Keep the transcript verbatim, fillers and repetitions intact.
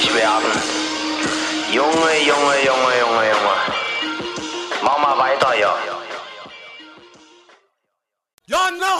fünfzig werden. Junge, Junge, Junge, Junge, Junge. Mach mal weiter hier. Ja, no!